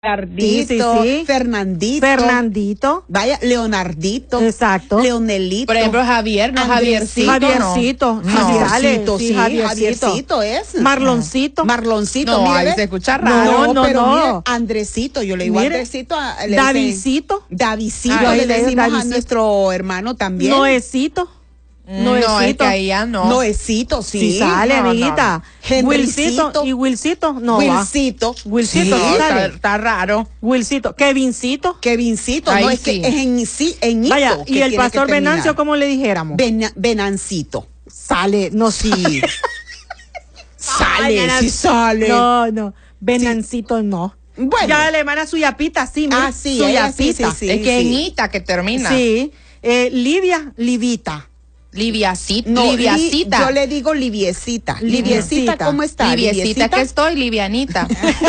Leonardito, sí. Fernandito. Vaya, Leonardito. Exacto. Leonelito. Por ejemplo, Javier, no Javiercito. Javiercito. No. Javiercito, sí, Javiercito. Javiercito es. Marloncito. Marloncito, No, mire, ahí ve. se escucha raro. No, pero no. mire, Andresito, yo le digo Mire, Andresito. Davidcito. Davidcito, Ay, le decimos a Davidcito. nuestro hermano también. Noecito. No, es que ahí ya no. Noecito, sí. Sí sale, no, amiguita. no. Wilcito Henrycito. y Wilcito, no Wilcito. Wilcito, No, sí sale. está raro. Wilcito. Kevincito. Kevincito, Ahí no es sí. que es en sí, en hito. Vaya, que y el tiene pastor que terminar. Venancio, ¿cómo le dijéramos? Venancito. Sale, no, sí. Sale, Ay, sí sale. No, Venancito no. Bueno. Ya la hermana Suyapita, sí, mira. Ah, sí, ella sí, Suyapita. sí, es que sí. en Ita que termina. Sí. Livita. No, Liviacita. yo le digo Liviecita. Liviecita. Liviecita, ¿cómo está? Liviecita que estoy, livianita.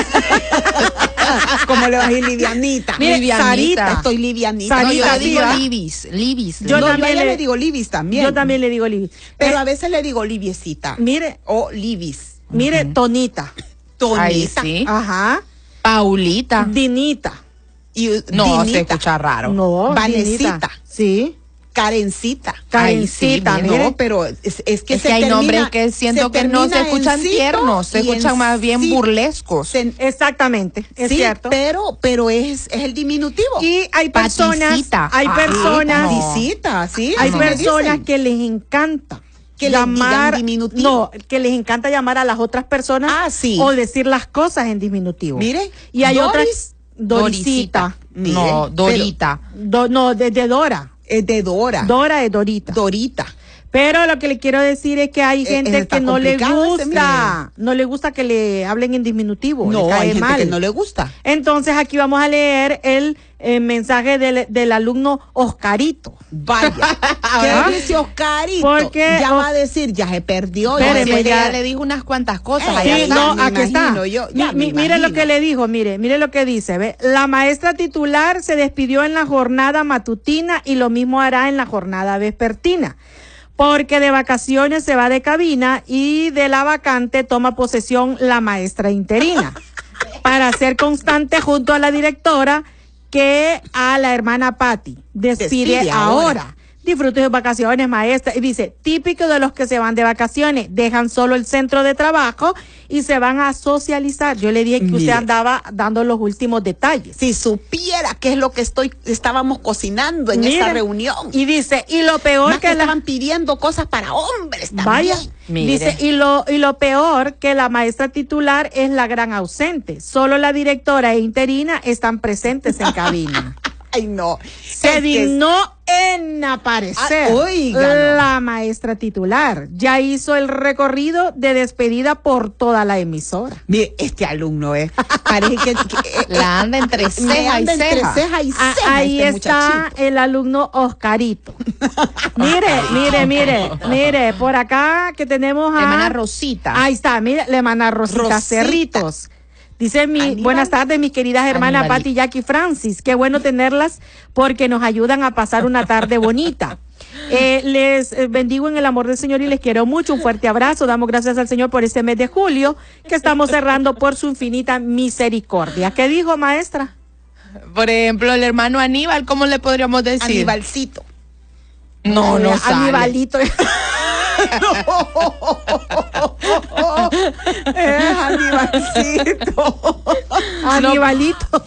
¿Cómo le vas a ir livianita? Mire, Livianita. Sarita. Estoy livianita. Sarita, No, yo le sí, digo ¿va? Libis. Yo No, también a ella le- le digo Libis también. Yo también le digo Livi. Pero a veces le digo Liviecita. Mire, O Libis. Tonita. Tonita. Ahí sí. Ajá. Paulita. Dinita. Y No, se Dinita. escucha raro. No, Vanesita. Dinita. Sí. Karencita. Karencita, Ay, sí, mire. No, pero es que Es se que hay termina, nombres que siento que no se termina en escuchan cito tiernos, se y en escuchan más bien cito. burlescos. Exactamente, es Sí, cierto. pero es el diminutivo. Y hay personas, Paticita. hay Ay, personas, no. Paticita, sí. hay así me personas dicen. que les encanta Que les digan llamar, diminutivo. no, que les encanta llamar a las otras personas Ah, sí. o decir las cosas en diminutivo. Mire, y hay Doris, otras, Dorisita. Mire, No, Dorita. No, de Dora. Es de Dora. Dora es Dorita. Dorita. Pero lo que le quiero decir es que hay gente está que no le complicado ese, gusta, no le gusta que le hablen en diminutivo, le No, cae hay gente mal. que no le gusta. Entonces aquí vamos a leer el mensaje del alumno Oscarito. Vaya. Ah. ¿Qué dice Oscarito? Porque ya va a decir, ya se perdió. Espéreme, Pues ya- ya le dijo unas cuantas cosas. Sí, allá Sí, está. no, me aquí está. imagino yo, ya me Mire lo imagino. que le dijo, mire lo que dice. ¿Ve? La maestra titular se despidió en la jornada matutina y lo mismo hará en la jornada vespertina. Porque de vacaciones se va de cabina y de la vacante toma posesión la maestra interina. Para ser constante junto a la directora que a la hermana Patti. Despide ahora. Disfrute sus vacaciones, maestra. Y dice, típico de los que se van de vacaciones, dejan solo el centro de trabajo y se van a socializar. Yo le dije que usted Mire. andaba dando los últimos detalles. Si supiera qué es lo que estábamos cocinando en Mire, esa reunión. Y dice, y lo peor Más que que la... estaban pidiendo cosas para hombres también. Vaya, Mire. dice, y lo peor que la maestra titular es la gran ausente. Solo la directora e interina están presentes en cabina. Ay, no. Se Es que dignó en aparecer Ah, óigalo. la maestra titular. Ya hizo el recorrido de despedida por toda la emisora. mire, este alumno parece que La anda entre me ceja y anda entre ceja. ceja y Ah, ceja ahí este está muchachito. el alumno Oscarito. Mire, por acá que tenemos a... Hermana Rosita. Ahí está, mire, la hermana Rosita, Rosita. Cerritos. Dice Aníbal. buenas tardes, mis queridas hermanas Aníbal. Patti, Jackie y Francis. Qué bueno tenerlas porque nos ayudan a pasar una tarde bonita. Les bendigo en el amor del Señor y les quiero mucho. Un fuerte abrazo. Damos gracias al Señor por este mes de julio que estamos cerrando por su infinita misericordia. ¿Qué dijo, maestra? Por ejemplo, el hermano Aníbal, ¿cómo le podríamos decir? Aníbalcito. No, no sale. Aníbalito. Es Aníbalcito. Aníbalito.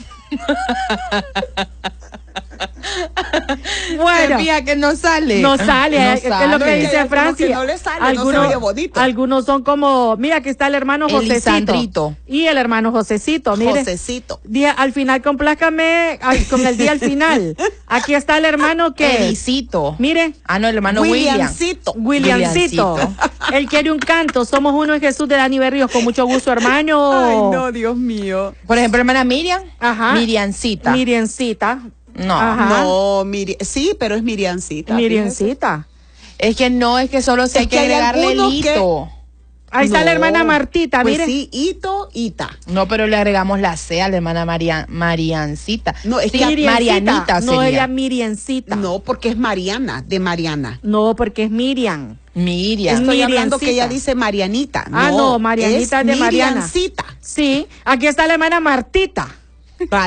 Bueno, Fía que no sale. no sale, No es lo que sale. dice Hay algunos Francia. que no le sale, no se oye bonito. Algunos son como, mira, aquí está el hermano Josecito. Elisandrito. Y el hermano Josecito, mire. Josecito. Al final, complácame con el día al final. Aquí está el hermano que, Elisito. mire, Ah, no, el hermano William. Williamcito. Williamcito. Él quiere un canto. Somos uno en Jesús de Dani Berríos. Con mucho gusto, hermano. Ay, no, Dios mío. Por ejemplo, hermana Miriam. Ajá. Miriancita. Miriancita. No. Ajá. No, sí, pero es Miriancita. Miriancita. Es que no, es que solo se hay Es que que hay agregarle el algunos hito. Ahí está No. la hermana Martita, Pues mire. sí, Ito, Ita. No, pero le agregamos la C a la hermana Mariancita. No, es Sí, que Marianita No, sería. ella Miriancita. No, porque es Mariana, de Mariana. No, porque es Miriam. Miriam. Estoy hablando Miriancita. que ella dice Marianita. Ah, no, Marianita es de Mariana. Miriancita. Sí, aquí está la hermana Martita. Bye.